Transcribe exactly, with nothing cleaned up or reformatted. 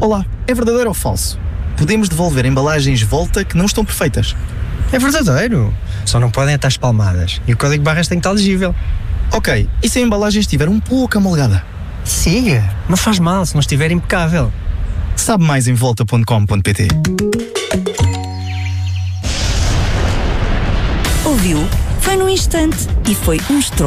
Olá, é verdadeiro ou falso? Podemos devolver embalagens Volta que não estão perfeitas. É verdadeiro. Só não podem estar espalmadas. E o código de barras tem que estar legível. Ok, e se a embalagem estiver um pouco amolgada? Siga, não faz mal se não estiver impecável. Sabe mais em volta ponto com ponto pt. Ouviu? Foi num instante e foi um estrondo.